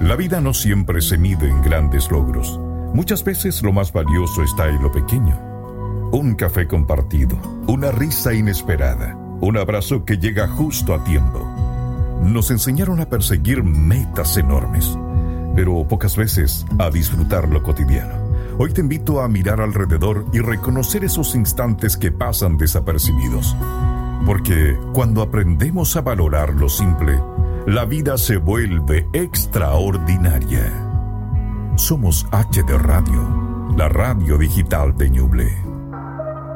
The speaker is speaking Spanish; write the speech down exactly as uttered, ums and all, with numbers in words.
La vida no siempre se mide en grandes logros. Muchas veces lo más valioso está en lo pequeño. Un café compartido, una risa inesperada, un abrazo que llega justo a tiempo. Nos enseñaron a perseguir metas enormes, pero pocas veces a disfrutar lo cotidiano. Hoy te invito a mirar alrededor y reconocer esos instantes que pasan desapercibidos. Porque cuando aprendemos a valorar lo simple, la vida se vuelve extraordinaria. Somos H D Radio, la radio digital de Ñuble.